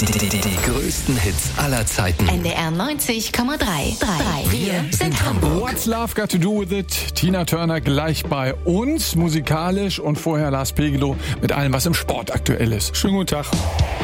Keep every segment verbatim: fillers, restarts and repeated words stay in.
Die, die, die größten Hits aller Zeiten. N D R neunzig Komma drei. Wir sind Hamburg. What's Love Got to Do with It? Tina Turner gleich bei uns, musikalisch, und vorher Lars Pegelow mit allem, was im Sport aktuell ist. Schönen guten Tag.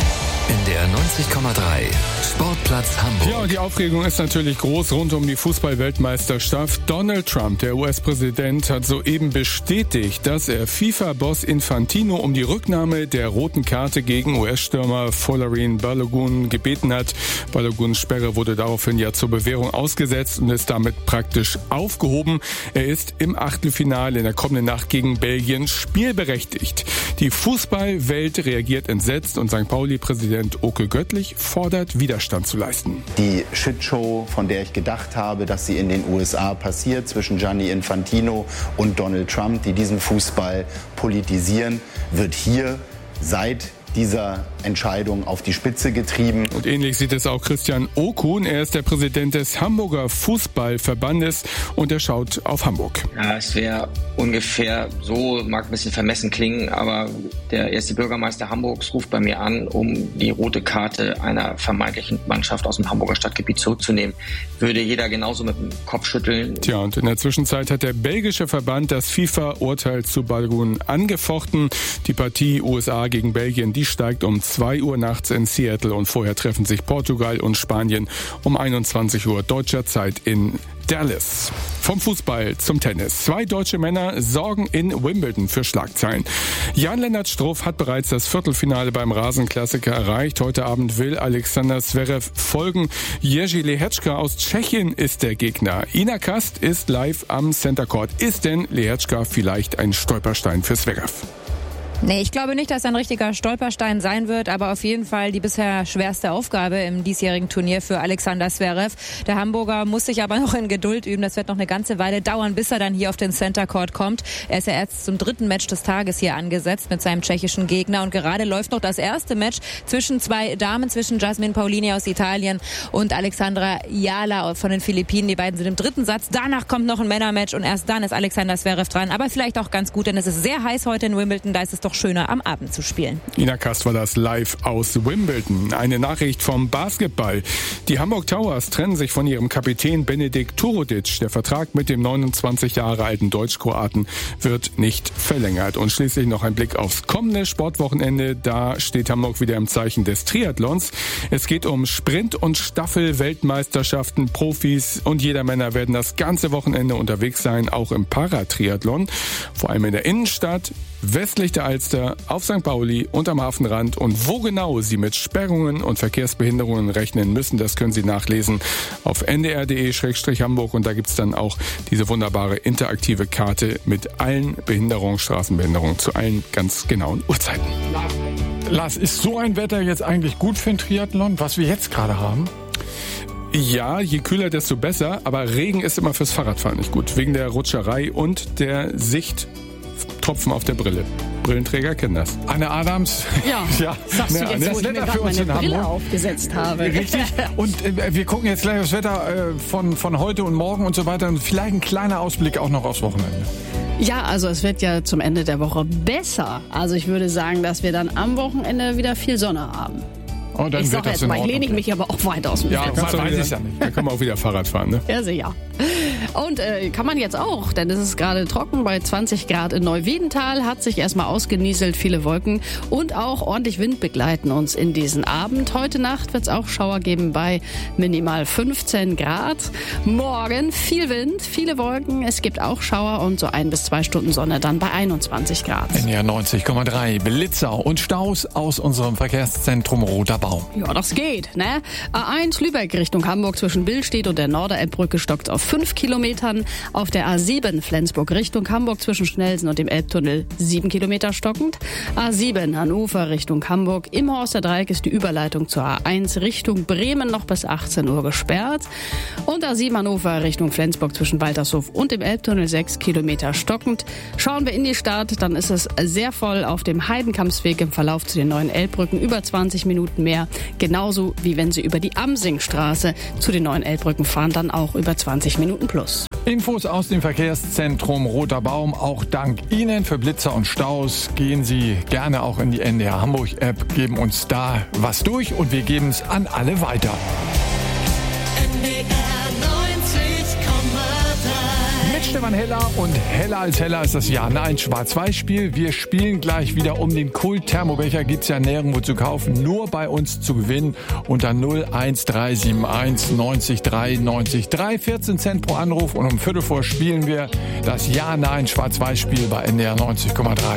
N D R neunzig Komma drei. Sportplatz Hamburg. Ja, und die Aufregung ist natürlich groß rund um die Fußball-Weltmeisterschaft. Donald Trump, der U S-Präsident, hat soeben bestätigt, dass er FIFA-Boss Infantino um die Rücknahme der roten Karte gegen U S-Stürmer Folarin Balogun gebeten hat. Baloguns Sperre wurde daraufhin ja zur Bewährung ausgesetzt und ist damit praktisch aufgehoben. Er ist im Achtelfinale in der kommenden Nacht gegen Belgien spielberechtigt. Die Fußballwelt reagiert entsetzt und Sankt Pauli-Präsident Oke Göttlich fordert, Widerstand zu leisten. Die Shitshow, von der ich gedacht habe, dass sie in den U S A passiert, zwischen Gianni Infantino und Donald Trump, die diesen Fußball politisieren, wird hier seit dieser Entscheidung auf die Spitze getrieben. Und ähnlich sieht es auch Christian Okun. Er ist der Präsident des Hamburger Fußballverbandes und er schaut auf Hamburg. Ja, es wäre ungefähr so, mag ein bisschen vermessen klingen, aber der erste Bürgermeister Hamburgs ruft bei mir an, um die rote Karte einer vermeintlichen Mannschaft aus dem Hamburger Stadtgebiet zurückzunehmen. Würde jeder genauso mit dem Kopf schütteln. Tja, und in der Zwischenzeit hat der belgische Verband das FIFA-Urteil zu Balogun angefochten. Die Partie U S A gegen Belgien, die steigt um zwei Uhr nachts in Seattle und vorher treffen sich Portugal und Spanien um einundzwanzig Uhr deutscher Zeit in Dallas. Vom Fußball zum Tennis. Zwei deutsche Männer sorgen in Wimbledon für Schlagzeilen. Jan-Lennart Struff hat bereits das Viertelfinale beim Rasenklassiker erreicht. Heute Abend will Alexander Zverev folgen. Jerzy Lehečka aus Tschechien ist der Gegner. Ina Kast ist live am Center Court. Ist denn Lehečka vielleicht ein Stolperstein für Zverev? Nee, ich glaube nicht, dass er ein richtiger Stolperstein sein wird, aber auf jeden Fall die bisher schwerste Aufgabe im diesjährigen Turnier für Alexander Zverev. Der Hamburger muss sich aber noch in Geduld üben. Das wird noch eine ganze Weile dauern, bis er dann hier auf den Center Court kommt. Er ist ja erst zum dritten Match des Tages hier angesetzt mit seinem tschechischen Gegner und gerade läuft noch das erste Match zwischen zwei Damen, zwischen Jasmine Paolini aus Italien und Alexandra Jala von den Philippinen. Die beiden sind im dritten Satz. Danach kommt noch ein Männermatch und erst dann ist Alexander Zverev dran. Aber vielleicht auch ganz gut, denn es ist sehr heiß heute in Wimbledon. Da ist es doch schöner, am Abend zu spielen. Ina Kast war das live aus Wimbledon. Eine Nachricht vom Basketball. Die Hamburg Towers trennen sich von ihrem Kapitän Benedikt Turudic. Der Vertrag mit dem neunundzwanzig Jahre alten Deutsch-Kroaten wird nicht verlängert. Und schließlich noch ein Blick aufs kommende Sportwochenende. Da steht Hamburg wieder im Zeichen des Triathlons. Es geht um Sprint- und Staffel-Weltmeisterschaften. Profis und Jedermänner werden das ganze Wochenende unterwegs sein, auch im Paratriathlon. Vor allem in der Innenstadt, westlich der Alster, auf Sankt Pauli und am Hafenrand. Und wo genau Sie mit Sperrungen und Verkehrsbehinderungen rechnen müssen, das können Sie nachlesen auf n d r punkt d e slash hamburg. Und da gibt's dann auch diese wunderbare interaktive Karte mit allen Behinderungen, Straßenbehinderungen zu allen ganz genauen Uhrzeiten. Lars, ist so ein Wetter jetzt eigentlich gut für ein Triathlon, was wir jetzt gerade haben? Ja, je kühler, desto besser. Aber Regen ist immer fürs Fahrradfahren nicht gut. Wegen der Rutscherei und der Sicht. Tropfen auf der Brille. Brillenträger kennen das. Anne Adams. Ja, ja. Sagst du Na, jetzt, das wo ich mir Wetter gerade für uns meine in Brille Hamburg. aufgesetzt habe. Richtig. Und äh, wir gucken jetzt gleich das Wetter äh, von, von heute und morgen und so weiter. Und vielleicht ein kleiner Ausblick auch noch aufs Wochenende. Ja, also es wird ja zum Ende der Woche besser. Also ich würde sagen, dass wir dann am Wochenende wieder viel Sonne haben. Oh, dann ich wird sage das jetzt in mal, ich Ordnung. lehne mich aber auch weit aus dem Ja, Fenster. weiß wieder, ich ja nicht. Da kann man auch wieder Fahrrad fahren, ne? Ja, sicher. Und äh, kann man jetzt auch, denn es ist gerade trocken bei zwanzig Grad in Neuwiedental, hat sich erstmal ausgenieselt, viele Wolken und auch ordentlich Wind begleiten uns in diesen Abend. Heute Nacht wird es auch Schauer geben bei minimal fünfzehn Grad. Morgen viel Wind, viele Wolken, es gibt auch Schauer und so ein bis zwei Stunden Sonne dann bei einundzwanzig Grad. N D R neunzig Komma drei, Blitzer und Staus aus unserem Verkehrszentrum Roter Baum. Ja, das geht, ne? A eins Lübeck Richtung Hamburg zwischen Billstedt und der Norderelbbrücke stockt auf fünf Kilometern. Auf der A sieben Flensburg Richtung Hamburg zwischen Schnellsen und dem Elbtunnel sieben Kilometer stockend. A sieben Hannover Richtung Hamburg. Im Horster Dreieck ist die Überleitung zur A eins Richtung Bremen noch bis achtzehn Uhr gesperrt. Und A sieben Hannover Richtung Flensburg zwischen Waltershof und dem Elbtunnel sechs Kilometer stockend. Schauen wir in die Stadt, dann ist es sehr voll auf dem Heidenkampsweg im Verlauf zu den neuen Elbbrücken. Über zwanzig Minuten mehr mehr. Genauso wie wenn Sie über die Amsingstraße zu den neuen Elbbrücken fahren, dann auch über zwanzig Minuten plus. Infos aus dem Verkehrszentrum Roter Baum, auch dank Ihnen. Für Blitzer und Staus gehen Sie gerne auch in die N D R Hamburg App, geben uns da was durch und wir geben es an alle weiter. N D R neunzig Komma drei. Mit Stefan Heller und Heller als Heller ist das Ja-Nein Schwarz-Weiß-Spiel. Wir spielen gleich wieder um den Kult-Thermobecher. Gibt's ja nirgendwo zu kaufen, nur bei uns zu gewinnen unter null eins drei sieben eins neunzig drei neunzig drei. vierzehn Cent pro Anruf und um Viertel vor spielen wir das Ja-Nein Schwarz-Weiß-Spiel bei N D R neunzig Komma drei.